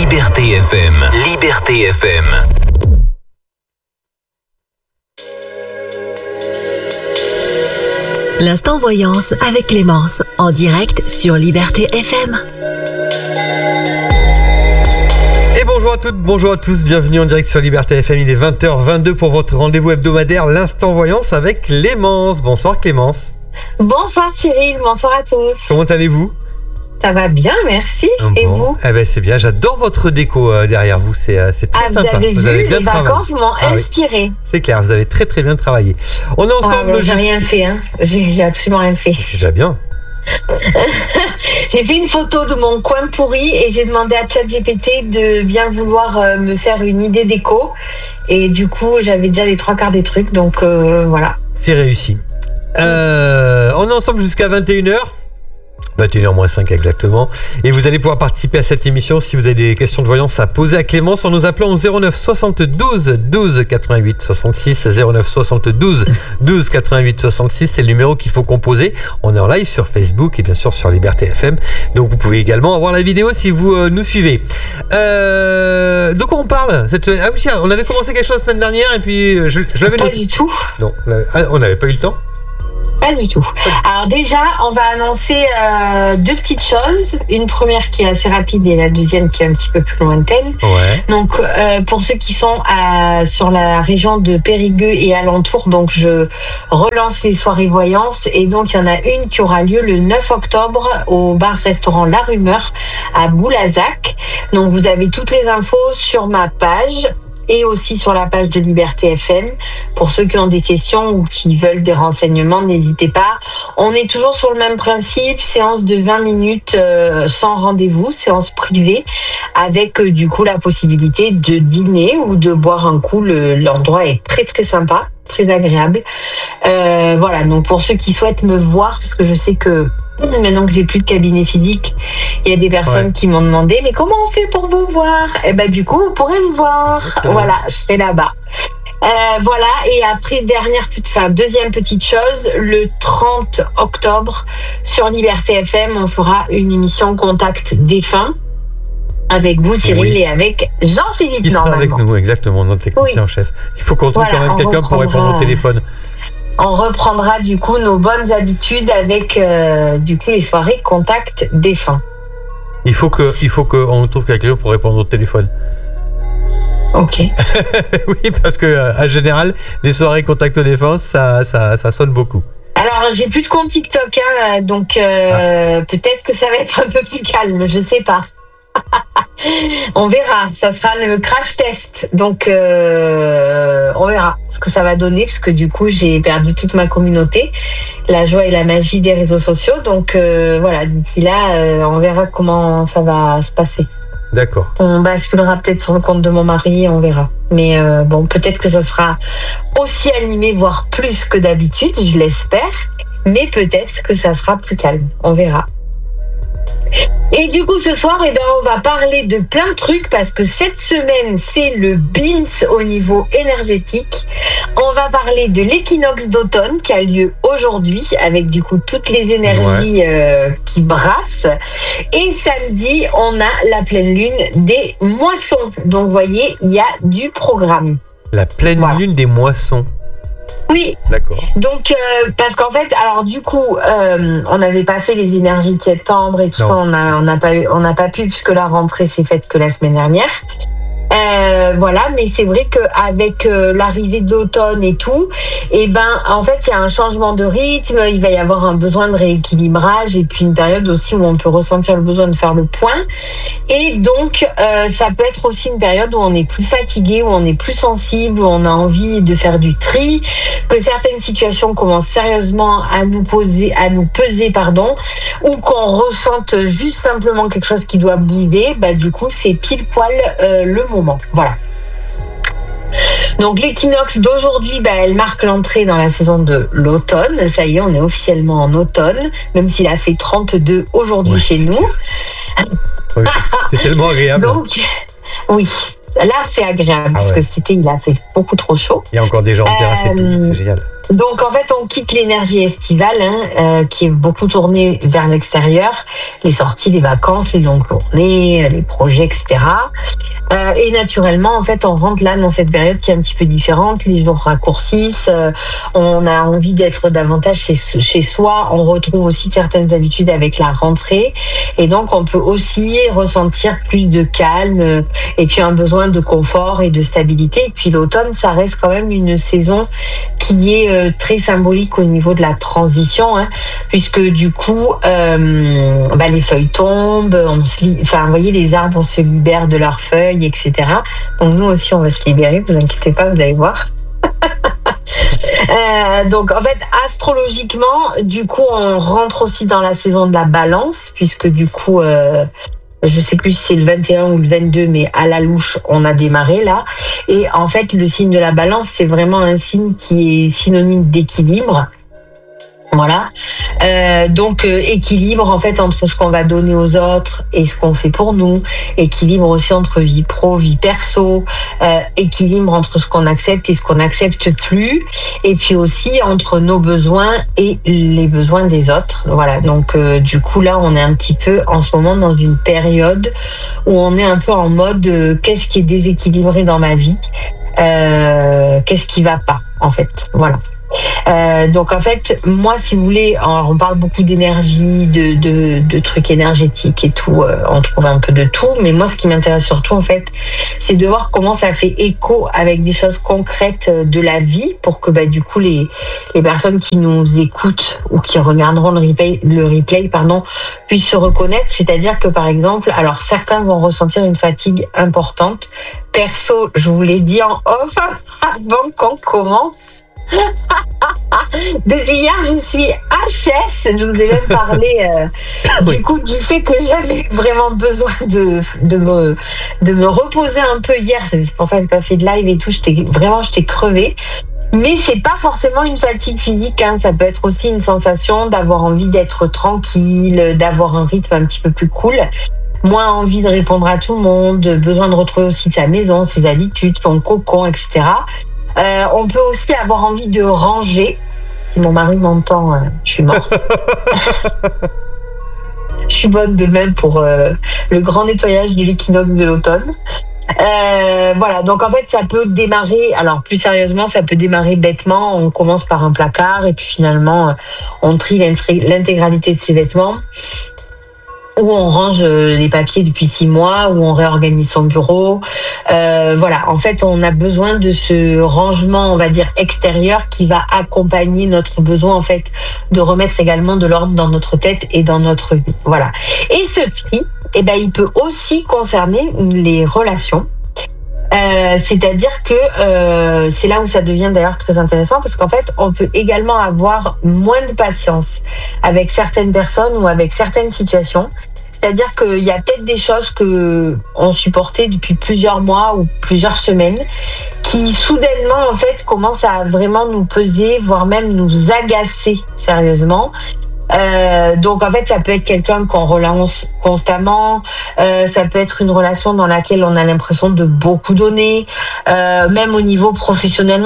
Liberté FM. Liberté FM. L'instant voyance avec Clémence, en direct sur Liberté FM. Et bonjour à toutes, bonjour à tous, bienvenue en direct sur Liberté FM, il est 20h22 pour votre rendez-vous hebdomadaire, l'instant voyance avec Clémence. Bonsoir Clémence. Bonsoir Cyril, bonsoir à tous. Comment allez-vous ? Ça va bien, merci. Bon. Et vous ? Eh ben c'est bien, j'adore votre déco derrière vous, c'est très sympa. Vous avez vu, les vacances m'ont inspiré. Oui. C'est clair, vous avez très très bien travaillé. On est ensemble. J'ai rien fait, hein. J'ai absolument rien fait. C'est déjà bien. J'ai fait une photo de mon coin pourri et j'ai demandé à ChatGPT de bien vouloir me faire une idée déco. Et du coup, j'avais déjà les 3/4 des trucs, donc voilà. C'est réussi. On est ensemble jusqu'à 21h. 21h-5 exactement. Et vous allez pouvoir participer à cette émission si vous avez des questions de voyance à poser à Clémence en nous appelant au 09 72 12 88 66. 09 72 12 88 66, c'est le numéro qu'il faut composer. On est en live sur Facebook et bien sûr sur Liberté FM. Donc vous pouvez également avoir la vidéo si vous nous suivez. De quoi on parle cette semaine ? Ah oui, on avait commencé quelque chose la semaine dernière et puis je l'avais noté. Pas du tout. Non, on n'avait pas eu le temps ? Pas du tout. Alors déjà, on va annoncer deux petites choses. Une première qui est assez rapide et la deuxième qui est un petit peu plus lointaine. Ouais. Donc, pour ceux qui sont sur la région de Périgueux et alentour, donc je relance les soirées voyances. Et donc, il y en a une qui aura lieu le 9 octobre au bar-restaurant La Rumeur à Boulazac. Donc, vous avez toutes les infos sur ma page et aussi sur la page de Liberté FM. Pour ceux qui ont des questions ou qui veulent des renseignements, n'hésitez pas. On est toujours sur le même principe, séance de 20 minutes sans rendez-vous, séance privée, avec du coup la possibilité de dîner ou de boire un coup. L'endroit est très très sympa, très agréable. Voilà, donc pour ceux qui souhaitent me voir, parce que je sais que maintenant que j'ai plus de cabinet physique, il y a des personnes qui m'ont demandé mais comment on fait pour vous voir ? Et ben du coup vous pourrez me voir. Voilà, je serai là-bas. Voilà, et après deuxième petite chose, le 30 octobre sur Liberté FM, on fera une émission Contact défunt avec vous Cyril et avec Jean-Philippe qui sera normalement. avec nous, exactement, notre technicien en chef. Il faut qu'on trouve quand même quelqu'un pour répondre au téléphone. On reprendra du coup nos bonnes habitudes avec du coup les soirées Contact défunt. Il faut qu'on trouve quelqu'un pour répondre au téléphone. Ok. Oui, parce que en général, les soirées Contact défunt, ça sonne beaucoup. Alors, j'ai plus de compte TikTok, hein, donc peut-être que ça va être un peu plus calme, je sais pas. On verra, ça sera le crash test, donc on verra ce que ça va donner, parce que du coup j'ai perdu toute ma communauté, la joie et la magie des réseaux sociaux, donc voilà, d'ici là on verra comment ça va se passer. D'accord. On basculera peut-être sur le compte de mon mari et on verra. Mais bon, peut-être que ça sera aussi animé, voire plus que d'habitude, je l'espère, mais peut-être que ça sera plus calme, on verra. Et du coup, ce soir, on va parler de plein de trucs parce que cette semaine, c'est le BINS au niveau énergétique. On va parler de l'équinoxe d'automne qui a lieu aujourd'hui avec du coup toutes les énergies qui brassent. Et samedi, on a la pleine lune des moissons. Donc, vous voyez, il y a du programme. La pleine lune des moissons. Oui. D'accord. Donc, parce qu'en fait, alors du coup, on n'avait pas fait les énergies de septembre et tout ça, on n'a pas pu puisque la rentrée s'est faite que la semaine dernière. Voilà, mais c'est vrai qu'avec l'arrivée d'automne et tout, en fait, il y a un changement de rythme, il va y avoir un besoin de rééquilibrage et puis une période aussi où on peut ressentir le besoin de faire le point. Et donc, ça peut être aussi une période où on est plus fatigué, où on est plus sensible, où on a envie de faire du tri, que certaines situations commencent sérieusement à nous peser, ou qu'on ressente juste simplement quelque chose qui doit bouger, du coup, c'est pile poil le moment. Voilà. Donc l'équinoxe d'aujourd'hui, elle marque l'entrée dans la saison de l'automne. Ça y est, on est officiellement en automne, même s'il a fait 32 aujourd'hui chez nous. Oui, c'est tellement agréable. Donc, oui, là c'est agréable parce que cet été il a fait beaucoup trop chaud. Il y a encore des gens en terrasse et tout, c'est génial. Donc en fait, on quitte l'énergie estivale, qui est beaucoup tournée vers l'extérieur, les sorties, les vacances, les longues journées, les projets, etc. Et naturellement, en fait, on rentre là dans cette période qui est un petit peu différente. Les jours raccourcissent, on a envie d'être davantage chez soi. On retrouve aussi certaines habitudes avec la rentrée, et donc on peut aussi ressentir plus de calme et puis un besoin de confort et de stabilité. Et puis l'automne, ça reste quand même une saison qui est très symbolique au niveau de la transition, puisque du coup, les feuilles tombent, vous voyez, les arbres se libèrent de leurs feuilles, etc. Donc nous aussi, on va se libérer, vous inquiétez pas, vous allez voir. Donc en fait, astrologiquement, du coup, on rentre aussi dans la saison de la Balance, puisque du coup, je sais plus si c'est le 21 ou le 22, mais à la louche, on a démarré là. Et en fait, le signe de la Balance, c'est vraiment un signe qui est synonyme d'équilibre. Voilà. Donc équilibre en fait entre ce qu'on va donner aux autres et ce qu'on fait pour nous, équilibre aussi entre vie pro, vie perso, équilibre entre ce qu'on accepte et ce qu'on n'accepte plus, et puis aussi entre nos besoins et les besoins des autres. Voilà. Donc du coup là, on est un petit peu en ce moment dans une période où on est un peu en mode qu'est-ce qui est déséquilibré dans ma vie, qu'est-ce qui va pas en fait. Voilà. Donc en fait, moi, si vous voulez, on parle beaucoup d'énergie, de trucs énergétiques et tout, on trouve un peu de tout, mais moi, ce qui m'intéresse surtout, en fait, c'est de voir comment ça fait écho avec des choses concrètes de la vie, pour que du coup, les personnes qui nous écoutent ou qui regarderont le replay, puissent se reconnaître. C'est-à-dire que, par exemple, alors certains vont ressentir une fatigue importante. Perso, je vous l'ai dit en off avant qu'on commence. Depuis hier, je suis HS. Je vous ai même parlé du coup du fait que j'avais vraiment besoin de me reposer un peu hier. C'est pour ça que j'ai pas fait de live et tout. J'étais crevée. Mais c'est pas forcément une fatigue physique, ça peut être aussi une sensation d'avoir envie d'être tranquille, d'avoir un rythme un petit peu plus cool. Moins envie de répondre à tout le monde, besoin de retrouver aussi sa maison, ses habitudes, son cocon, etc. On peut aussi avoir envie de ranger. Si mon mari m'entend, je suis morte. Je suis bonne de même pour le grand nettoyage de l'équinoxe de l'automne. Voilà, donc en fait ça peut démarrer, alors plus sérieusement, ça peut démarrer bêtement. On commence par un placard et puis finalement on trie l'intégralité de ses vêtements, où on range les papiers depuis 6 mois, où on réorganise son bureau. Voilà, en fait, on a besoin de ce rangement, on va dire, extérieur qui va accompagner notre besoin, en fait, de remettre également de l'ordre dans notre tête et dans notre vie. Voilà. Et ce tri, il peut aussi concerner les relations. C'est-à-dire que c'est là où ça devient d'ailleurs très intéressant, parce qu'en fait, on peut également avoir moins de patience avec certaines personnes ou avec certaines situations. C'est-à-dire qu'il y a peut-être des choses que on supportait depuis plusieurs mois ou plusieurs semaines, qui soudainement en fait commencent à vraiment nous peser, voire même nous agacer sérieusement. Donc en fait, ça peut être quelqu'un qu'on relance constamment, ça peut être une relation dans laquelle on a l'impression de beaucoup donner, même au niveau professionnel,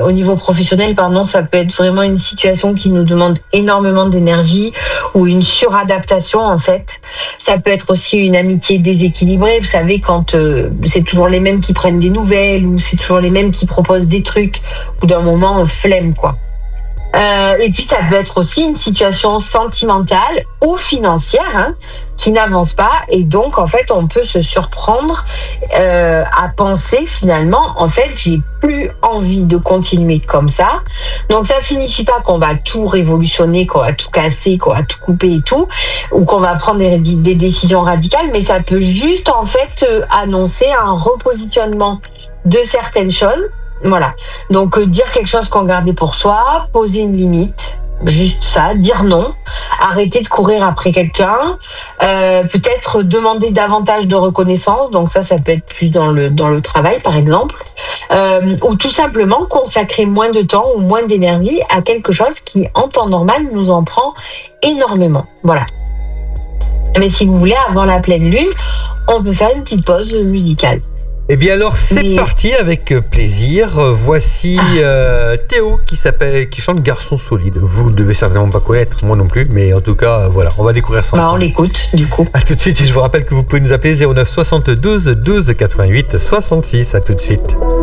ça peut être vraiment une situation qui nous demande énormément d'énergie ou une suradaptation en fait. Ça peut être aussi une amitié déséquilibrée, vous savez, quand c'est toujours les mêmes qui prennent des nouvelles ou c'est toujours les mêmes qui proposent des trucs, ou d'un moment on flemme quoi. Et puis ça peut être aussi une situation sentimentale ou financière qui n'avance pas, et donc en fait on peut se surprendre à penser finalement en fait j'ai plus envie de continuer comme ça. Donc ça signifie pas qu'on va tout révolutionner, qu'on va tout casser, qu'on va tout couper et tout, ou qu'on va prendre des décisions radicales, mais ça peut juste en fait annoncer un repositionnement de certaines choses. Voilà. Donc dire quelque chose qu'on gardait pour soi, poser une limite, juste ça, dire non, arrêter de courir après quelqu'un, peut-être demander davantage de reconnaissance. Donc ça peut être plus dans le travail par exemple, ou tout simplement consacrer moins de temps ou moins d'énergie à quelque chose qui en temps normal nous en prend énormément. Voilà. Mais si vous voulez, avant la pleine lune, on peut faire une petite pause musicale. Eh bien alors c'est parti avec plaisir. Voici Théo qui chante Garçon solide. Vous devez certainement pas connaître, moi non plus, mais en tout cas voilà, on va découvrir ça. On l'écoute du coup. A tout de suite et je vous rappelle que vous pouvez nous appeler 09 72 12 88 66. À tout de suite.